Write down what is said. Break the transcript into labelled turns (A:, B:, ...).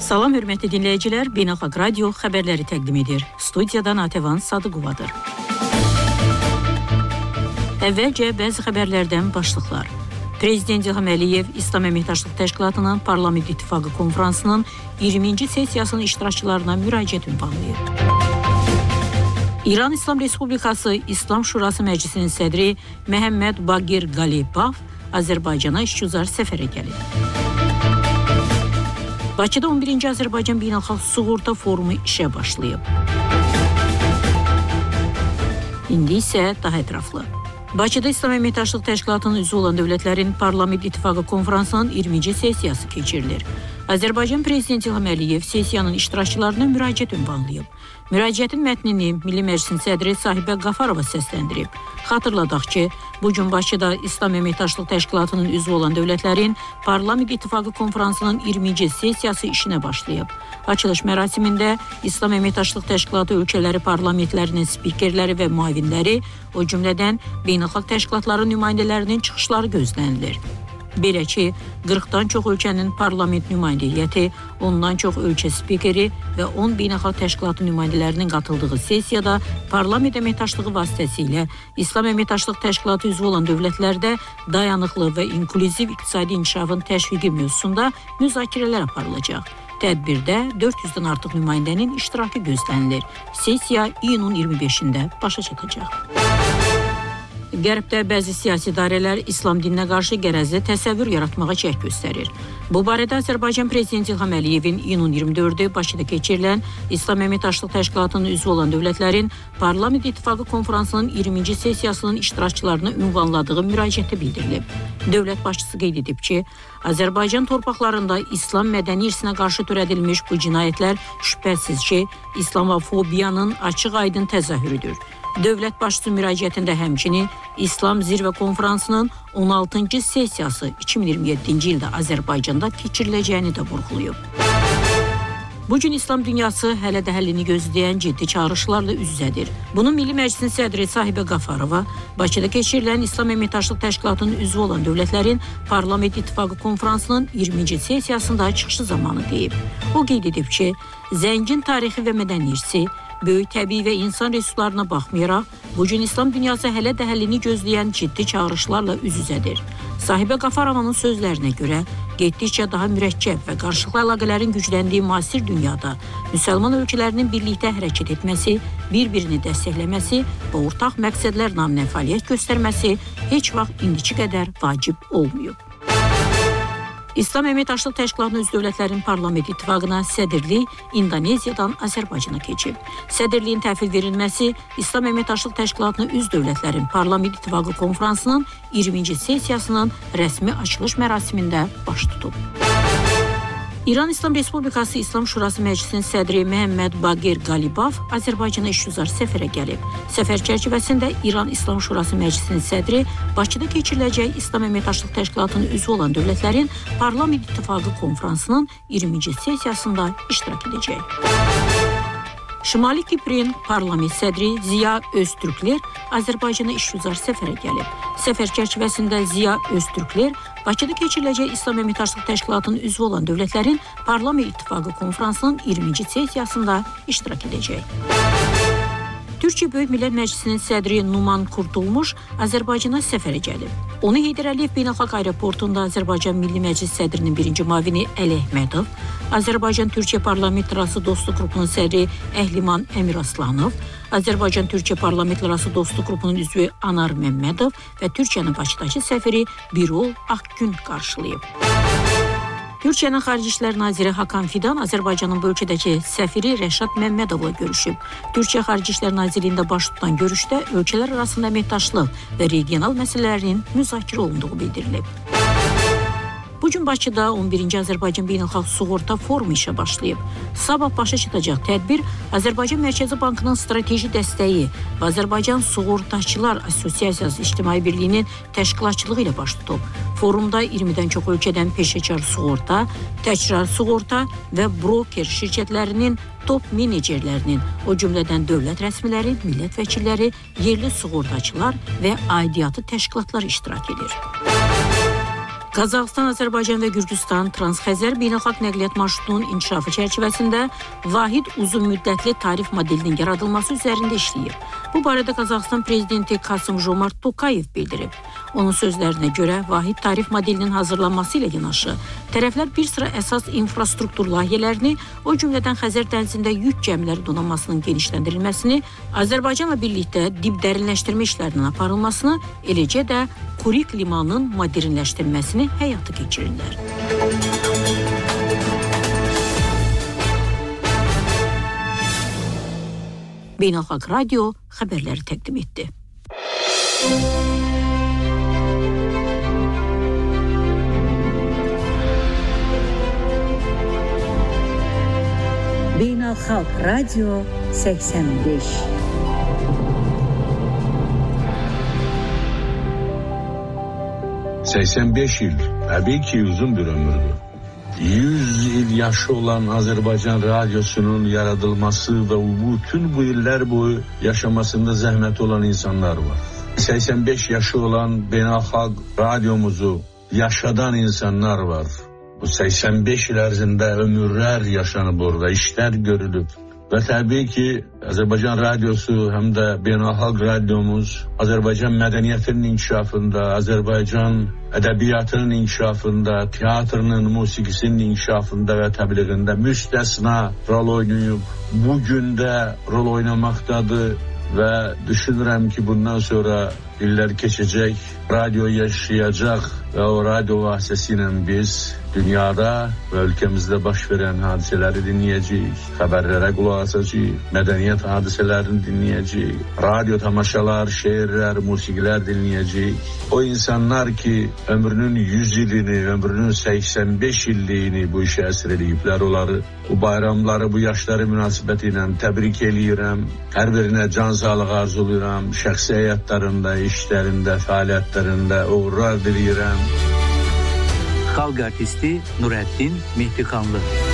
A: Salam hörmətli dinləyicilər, Beynəlxalq Radio xəbərləri təqdim edir. Studiyadan Atevan Sadıqovadır. Əvvəlcə bəzi xəbərlərdən başlıqlar. Prezident İlham Əliyev İslam Əməkdaşlıq Təşkilatının Parlament İttifaqı konfransının 20-ci sessiyasının iştirakçılarına müraciət ünvanlayıb. İran İslam Respublikası İslam Şurası Məclisinin sədri Məhəmməd Baqir Qalibov Azərbaycana işgüzar səfərə gəlib. Bakıda 11-ci Azərbaycan Beynəlxalq Sığorta Forumu işə başlayıb. İndi isə daha ətraflı. Bakıda İslam Əməkdaşlıq Təşkilatının üzvü olan dövlətlərin Parlament İttifaqı konfransının 20-ci sessiyası keçirilir. Azərbaycan Prezidenti İlham Əliyev sessiyanın iştirakçılarına müraciət ünvanlayıb. Müraciətin mətnini Milli Məclisin sədri Sahibə Qafarova səsləndirib. Xatırladaq ki, bugün Bakıda İslam Əməkdaşlıq Təşkilatının üzvü olan dövlətlərin Parlament İttifaqı konfransının 20-ci sessiyası işinə başlayıb. Açılış mərasimində İslam Əməkdaşlıq Təşkilatı ölkələri parlamentlərinin spikerləri və müavinləri, o cümlədən beynəlxalq təşkilatların nümayəndələrinin çıxışları gözlənilir. Belə ki, 40-dan çox ölkənin parlament nümayəndə heyəti, ondan çox ölkə spikeri və 10 beynəlxalq təşkilatı nümayəndələrinin qatıldığı sessiyada parlament əməkdaşlığı vasitəsilə İslam Əməkdaşlıq Təşkilatı üzvü olan dövlətlərdə dayanıqlı və inklüziv iqtisadi inkişafın təşviqi mövzusunda müzakirələr aparılacaq. Tədbirdə 400-dən artıq nümayəndənin iştirakı gözlənilir. Sessiya iyunun 25-də başa çatacaq. Qərbdə bəzi siyasi idarələr İslam dininə qarşı qərəzli təsəvvür yaratmağa cəhd göstərir. Bu barədə Azərbaycan Prezidenti İlham Əliyevin iyunun 24-ü Bakıda keçirilən İslam Əməkdaşlıq Təşkilatının üzvü olan dövlətlərin Parlament İttifaqı konfransının 20-ci sessiyasının iştirakçılarına ünvanladığı müraciətdə bildirilib. Dövlət başçısı qeyd edib ki, Azərbaycan torpaqlarında İslam mədəni irsinə qarşı törədilmiş bu cinayətlər şübhəsiz ki, İslamofobiyanın açıq-aydın təzahürüdür. Dövlət başçısı müraciətində həmçinin İslam Zirvə Konfransının 16-cı sessiyası 2027-ci ildə Azərbaycanda keçiriləcəyini də vurğulayıb. Bugün İslam dünyası hələ də həllini gözləyən ciddi çağırışlarla üz-üzədir. Bunu Milli Məclisin sədri Sahibə Qafarova Bakıda keçirilən İslam Əməkdaşlıq Təşkilatının üzvü olan dövlətlərin Parlament İttifaqı konfransının 20-ci sessiyasında çıxışı zamanı deyib. O qeyd edib ki, zəngin tarixi və mədəni irsi, böyük təbii və insan resurslarına baxmayaraq, bugün İslam dünyası hələ də həllini gözləyən ciddi çağırışlarla üz-üzədir. Sahibə Qafarovanın sözlərinə görə, getdikcə daha mürəkkəb və qarşılıqlı əlaqələrin gücləndiyi müasir dünyada müsəlman ölkələrinin birlikdə hərəkət etməsi, bir-birini dəstəkləməsi və ortaq məqsədlər naminə fəaliyyət göstərməsi heç vaxt indiki qədər vacib olmayıb. İslam Əməkdaşlıq Təşkilatının üzv dövlətlərin Parlament İttifaqına sədrlik İndoneziyadan Azərbaycana keçib. Sədrliyin təhvil verilməsi İslam Əməkdaşlıq Təşkilatının üzv dövlətlərin Parlament İttifaqı konfransının 20-ci sessiyasının rəsmi açılış mərasimində baş tutub. İran İslam Respublikası İslam Şurası Məclisinin sədri Məhəmməd Baqir Qalibov Azərbaycana işgüzar səfərə gəlib. Səfər çərçivəsində İran İslam Şurası Məclisinin sədri Bakıda keçiriləcək İslam Əməkdaşlıq Təşkilatının üzvü olan dövlətlərin Parlament İttifaqı konfransının 20-ci sessiyasında iştirak edəcək. Şimali Kiprin parlament sədri Ziya Öztürklər Azərbaycana işgüzar səfərə gəlib. Səfər çərçivəsində Ziya Öztürklər Bakıda keçiriləcək İslam Əməkdaşlıq Təşkilatının üzvü olan dövlətlərin Parlament İttifaqı konfransının 20-ci sessiyasında iştirak edəcək. Türkiyə Böyük Millət Məclisinin sədri Numan Kurtulmuş Azərbaycana səfərə gəlib. Onu Heydər Əliyev Beynəlxalq Aeroportunda Azərbaycan Milli Məclis sədrinin birinci müavini Əli Əhmədov, Azərbaycan-Türkiyə Parlamentlərarası Dostluq qrupunun sədri Əhliman Əmiraslanov, Azərbaycan-Türkiyə Parlamentlərarası Dostluq qrupunun üzvü Anar Məmmədov və Türkiyənin Bakıdakı səfiri Birol Akgün qarşılayıb. Türkiyənin Xarici İşlər Naziri Hakan Fidan Azərbaycanın bu ölkədəki səfiri Rəşad Məmmədovla görüşüb. Türkiyə Xarici İşlər Nazirliyində baş tutan görüşdə ölkələr arasında əməkdaşlıq və regional məsələlərin müzakirə olunduğu bildirilib. Bugün Bakıda 11-ci Azərbaycan Beynəlxalq Sığorta Forumu işə başlayıb. Sabah başa çatacaq tədbir Azərbaycan Mərkəzi Bankının strateji dəstəyi və Azərbaycan Sığortaçılar Assosiasiyası İctimai Birliyinin təşkilatçılığı ilə baş tutub. Forumda 20-dən çox ölkədən peşəkar sığorta, təkrar sığorta və broker şirkətlərinin top menecerlərinin, o cümlədən dövlət rəsmiləri, millət vəkilləri, yerli sığortaçılar və aidiyyatı təşkilatlar iştirak edir. Qazaxıstan, Azərbaycan və Gürcüstan Transxəzər beynəlxalq nəqliyyat marşrutunun inkişafı çərçivəsində vahid uzun müddətli tarif modelinin yaradılması üzərində işləyir. Bu barədə Qazaxıstan prezidenti Kasım-Jomart Tokayev bildirib. Onun sözlərinə görə vahid tarif modelinin hazırlanması ilə yanaşı, tərəflər bir sıra əsas infrastruktur layihələrini, o cümlədən Xəzər dənizində yük gəmiləri donanmasının genişləndirilməsini, Azərbaycanla birlikdə dib dərinləşdirmə işlərinin aparılmasını, eləcə də Kurik limanının modernləşdirilməsini həyata keçirirlər. Beynəlxalq Radio xəbərləri təqdim etdi.
B: Beynəlxalq Radio 85.
C: ...85 yıl, tabii ki uzun bir ömürdür. 100 yıl yaşı olan Azerbaycan Radyosu'nun yaratılması ve bütün bu yıllar boyu yaşamasında zahmet olan insanlar var. 85 yaşı olan beynəlxalq radyomuzu yaşadan insanlar var. Bu 85 yıl ərzində ömürlər yaşanıb orada, işler görülüb. Ve tabii ki Azerbaycan Radyosu hem de beynəlxalq radyomuz Azerbaycan medeniyetinin inkişafında, Azerbaycan edebiyatının inkişafında, tiyatrının, musikisinin inkişafında ve tebliğinde müstesna rol oynayıp bugün de rol oynamaktadır. Ve düşünürüm ki bundan sonra iller geçecek, radyo yaşayacak ve o radyo vasıtasıyla biz dünyada ve ülkemizde baş veren hadiseleri dinleyeceğiz, haberlere kulak asacağız, medeniyet hadiselerini dinleyeceğiz, radyo tamaşalar, şiirler, musikiler dinleyeceğiz. O insanlar ki ömrünün 100 yılını, ömrünün 85 yıllığını bu işe esirleyipler, onları, bu bayramları, bu yaşları münasebetiyle tebrik ediyorum. Her birine can sağlığı arzuluyorum, şəxsi həyatlarında, işlerinde, faaliyetlerinde uğurlar diliyorum.
D: Xalq artisti Nurəddin Mehdiqanlı.